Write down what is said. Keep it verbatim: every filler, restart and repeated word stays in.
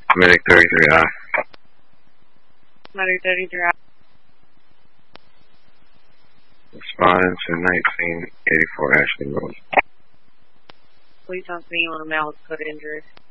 Medic thirty-three I. Medic thirty-three I. Responding to nineteen eighty-four Ashley Road. Police on scene on a malice code injury.